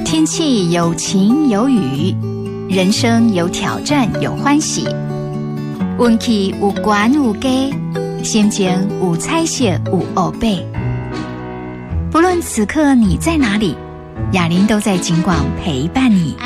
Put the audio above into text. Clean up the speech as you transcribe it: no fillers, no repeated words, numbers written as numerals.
天气有晴有雨，人生有挑战有欢喜，运气有悬有低，心情有彩色有黑白。不论此刻你在哪里，雅琳都在警广陪伴你。